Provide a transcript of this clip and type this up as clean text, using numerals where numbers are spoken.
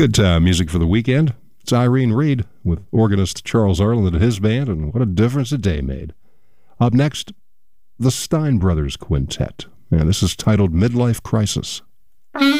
Good music for the weekend. It's Irene Reed with organist Charles Arland and his band, and what a difference a day made. Up next, the Stein Brothers Quintet, and this is titled Midlife Crisis.